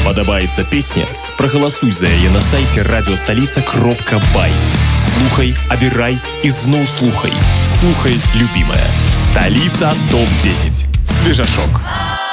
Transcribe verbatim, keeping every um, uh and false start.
Падабаецца песня? Прагаласуй за яе на сайце радиостолица кропка бай. Слухай, абірай і зноў слухай. Слухай, любимая. Столица топ десять. Свежашок.